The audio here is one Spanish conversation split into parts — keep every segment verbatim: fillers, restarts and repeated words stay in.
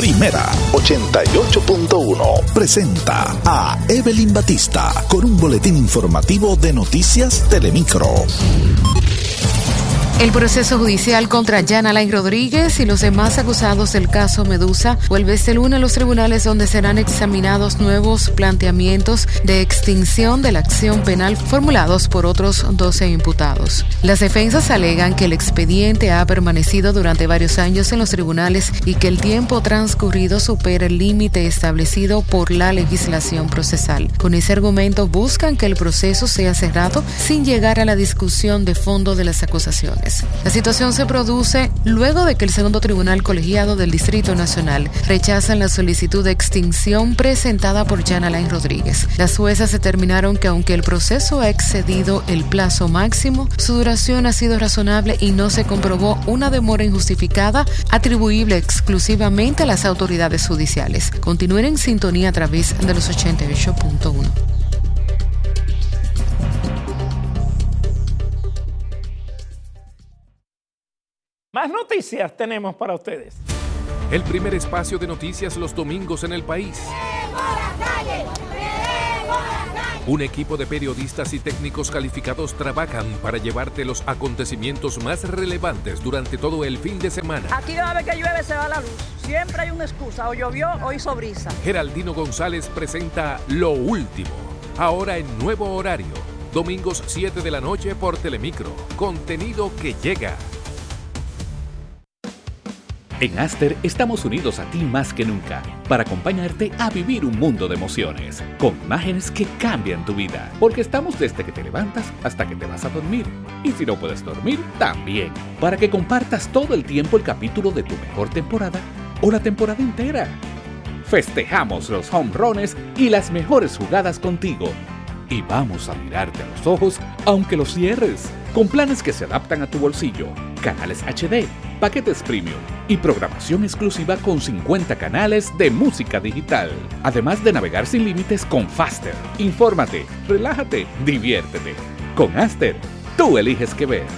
Primera ochenta y ocho punto uno presenta a Evelyn Batista con un boletín informativo de Noticias Telemicro. El proceso judicial contra Jan Alain Rodríguez y los demás acusados del caso Medusa vuelve este lunes a los tribunales, donde serán examinados nuevos planteamientos de extinción de la acción penal formulados por otros doce imputados. Las defensas alegan que el expediente ha permanecido durante varios años en los tribunales y que el tiempo transcurrido supera el límite establecido por la legislación procesal. Con ese argumento buscan que el proceso sea cerrado sin llegar a la discusión de fondo de las acusaciones. La situación se produce luego de que el segundo tribunal colegiado del Distrito Nacional rechaza la solicitud de extinción presentada por Jan Alain Rodríguez. Las juezas determinaron que aunque el proceso ha excedido el plazo máximo, su duración ha sido razonable y no se comprobó una demora injustificada atribuible exclusivamente a las autoridades judiciales. Continúen en sintonía a través de los ochenta y ocho punto uno. Más noticias tenemos para ustedes. El primer espacio de noticias los domingos en el país. Un equipo de periodistas y técnicos calificados trabajan para llevarte los acontecimientos más relevantes durante todo el fin de semana. Aquí cada vez que llueve se va la luz. Siempre hay una excusa. O llovió o hizo brisa. Geraldino González presenta Lo Último. Ahora en nuevo horario. Domingos siete de la noche por Telemicro. Contenido que llega. En Aster estamos unidos a ti más que nunca para acompañarte a vivir un mundo de emociones, con imágenes que cambian tu vida, porque estamos desde que te levantas hasta que te vas a dormir. Y si no puedes dormir, también, para que compartas todo el tiempo el capítulo de tu mejor temporada o la temporada entera. Festejamos los home runs y las mejores jugadas contigo. Y vamos a mirarte a los ojos aunque los cierres, con planes que se adaptan a tu bolsillo, canales H D, paquetes premium y programación exclusiva con cincuenta canales de música digital. Además de navegar sin límites con Faster. Infórmate, relájate, diviértete. Con Aster, tú eliges qué ver.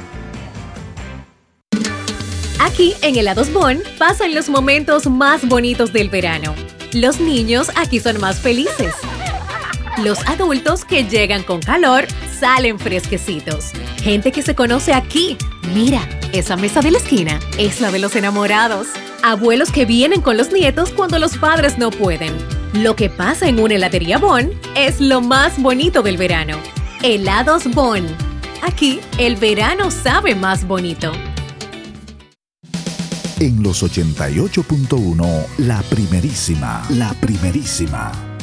Aquí en Helados Bon pasan los momentos más bonitos del verano. Los niños aquí son más felices. Los adultos que llegan con calor salen fresquecitos. Gente que se conoce aquí. Mira, esa mesa de la esquina es la de los enamorados. Abuelos que vienen con los nietos cuando los padres no pueden. Lo que pasa en una heladería Bon es lo más bonito del verano. Helados Bon. Aquí el verano sabe más bonito. En los ochenta y ocho punto uno, la primerísima, la primerísima.